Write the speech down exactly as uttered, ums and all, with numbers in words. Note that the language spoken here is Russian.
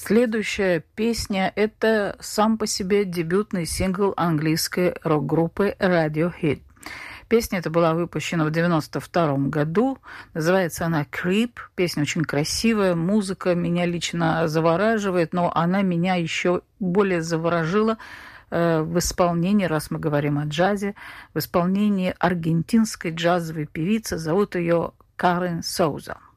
Следующая песня – это сам по себе дебютный сингл английской рок-группы Radiohead. Песня эта была выпущена в девяносто втором году. Называется она «Creep». Песня очень красивая, музыка меня лично завораживает, но она меня еще более заворожила э, в исполнении, раз мы говорим о джазе, в исполнении аргентинской джазовой певицы. Зовут ее Карен Соуза.